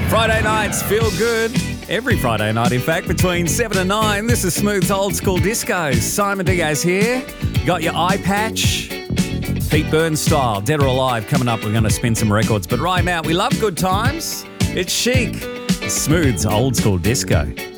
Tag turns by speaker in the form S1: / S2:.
S1: Friday nights feel good. Every Friday night, in fact, between 7 and 9. This is Smooth's Old School Disco. Simon Diaz here. Got your eye patch. Pete Burns style, Dead or Alive. Coming up, we're going to spin some records. But right now, we love good times. It's chic. Smooth's Old School Disco.